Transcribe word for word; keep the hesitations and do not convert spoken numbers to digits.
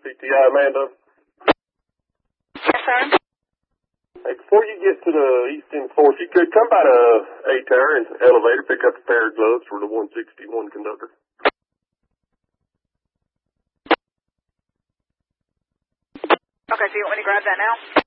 P T I, Amanda. Yes, sir. Hey, before you get to the East End floor, if you could, come by the A-Tower and elevator, pick up a pair of gloves for the one sixty-one conductor. Okay, so you want me to grab that now?